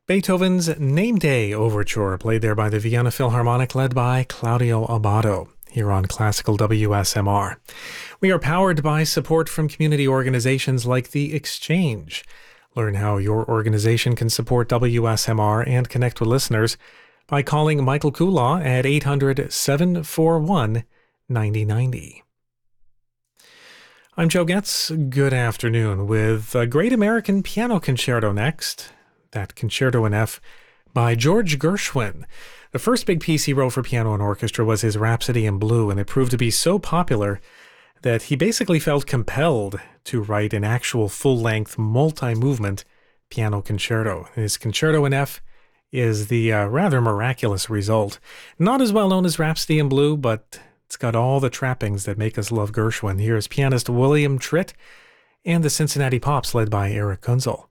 Beethoven's Name Day Overture, played there by the Vienna Philharmonic, led by Claudio Abbado, here on Classical WSMR. We are powered by support from community organizations like The Exchange. Learn how your organization can support WSMR and connect with listeners by calling Michael Kulaw at 800-741-9090. I'm Joe Getz. Good afternoon. With a Great American Piano Concerto next, that Concerto in F by George Gershwin. The first big piece he wrote for piano and orchestra was his Rhapsody in Blue, and it proved to be so popular that he basically felt compelled to write an actual full-length, multi-movement piano concerto. His Concerto in F is the rather miraculous result. Not as well known as Rhapsody in Blue, but it's got all the trappings that make us love Gershwin. Here's pianist William Tritt and the Cincinnati Pops, led by Eric Kunzel.